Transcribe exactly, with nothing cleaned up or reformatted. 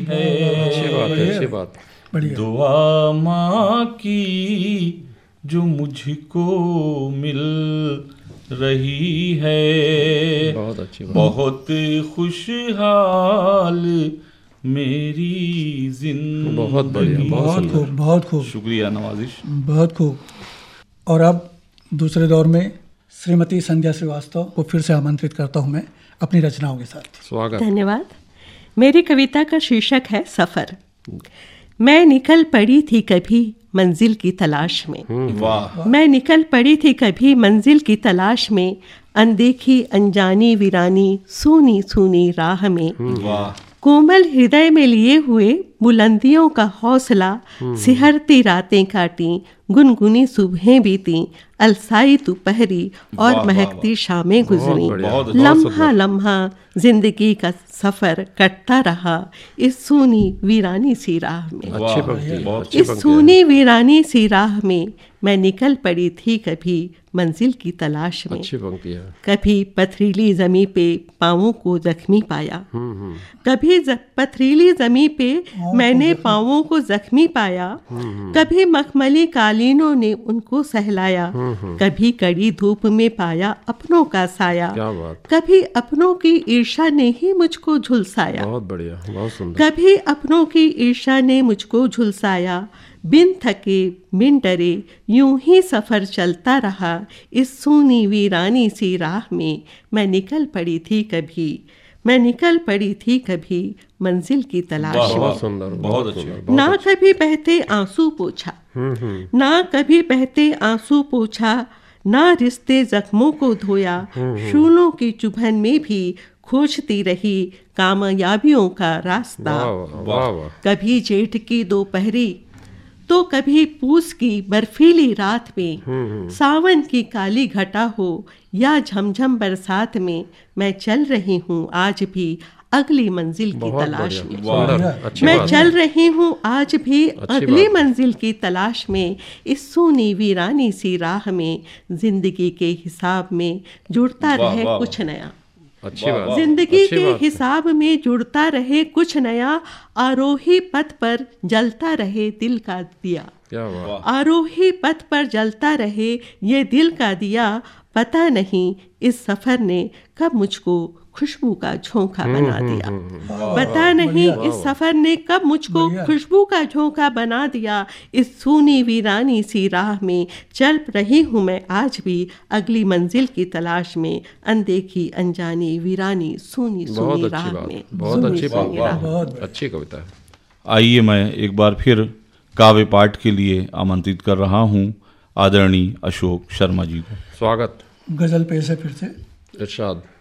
है। अच्छी बात है, अच्छी बात। दुआ माँ की जो मुझको मिल रही है, बहुत अच्छी बात। बहुत खुशहाल मेरी जिंदगी। बहुत बढ़िया, बहुत खूब, बहुत खूब, शुक्रिया नवाजिश, बहुत खूब। और अब दूसरे दौर में श्रीमती संध्या श्रीवास्तव को फिर से आमंत्रित करता हूं मैं अपनी रचनाओं के साथ। स्वागत। धन्यवाद। मेरी कविता का शीर्षक है सफर। मैं निकल पड़ी थी कभी मंजिल की तलाश में। वाह। मैं निकल पड़ी थी कभी मंजिल की तलाश में, अनदेखी अनजानी वीरानी सूनी सूनी राह में। वाह। कोमल हृदय में लिए हुए बुलंदियों का हौसला, सिहरती रातें काटी, गुनगुनी सुबहें बीती, अलसाई दोपहरी और महकती शामें गुजरी। लम्हा लम्हा जिंदगी का सफर कटता रहा इस सूनी वीरानी सी राह में। अच्छी पंक्ति, इस सूनी वीरानी सी राह में मैं निकल पड़ी थी कभी मंजिल की तलाश में। अच्छी पंक्ति है। कभी पथरीली जमी पे पाँवों को जख्मी पाया, कभी ज, पथरीली जमी पे मैंने पाँवों को जख्मी पाया, कभी मखमली कालीनों ने उनको सहलाया, कभी कड़ी धूप में पाया अपनों का साया, कभी अपनों की ईर्ष्या ने ही मुझको झुलसाया। बहुत बढ़िया, बहुत सुंदर। कभी अपनों की ईर्ष्या ने मुझको झुलसाया, बिन थके बिन डरे यूं ही सफर चलता रहा इस सूनी वीरानी सी राह में मैं निकल पड़ी थी कभी मैं निकल पड़ी थी कभी मंजिल की तलाश में। बहुत सुंदर, बहुत अच्छी। ना कभी बहते आंसू पोछा, ना कभी बहते आंसू पोछा, ना रिश्ते जख्मों को धोया, शूलों की चुभन में भी खोजती रही कामयाबियों का रास्ता। कभी जेठ की दोपहरी तो कभी पूस की बर्फीली रात में, सावन की काली घटा हो या झमझम बरसात में, मैं चल रही हूँ आज भी अगली मंजिल की तलाश में। मैं चल रही हूँ आज भी अगली मंजिल की तलाश में इस सूनी वीरानी सी राह में, जिंदगी के हिसाब में जुड़ता रहे कुछ नया। अच्छी बात। जिंदगी के हिसाब में जुड़ता रहे कुछ नया, आरोही पथ पर जलता रहे दिल का दिया। क्या बात। आरोही पथ पर जलता रहे ये दिल का दिया, पता नहीं इस सफर ने कब मुझको खुशबू का झोंका बना दिया। पता नहीं इस सफर ने कब मुझको खुशबू का झोंका बना दिया। इस सूनी वीरानी सी राह में चल रही हूँ मैं आज भी अगली मंजिल की तलाश में, अनदेखी अनजानी वीरानी सूनी सूनी राह में। बहुत अच्छी बात, अच्छी कविता है। आइए मैं एक बार फिर काव्य पाठ के लिए आमंत्रित कर रहा हूँ आदरणीय अशोक शर्मा जी को। स्वागत। गजल पेश है फिर से। इरशाद।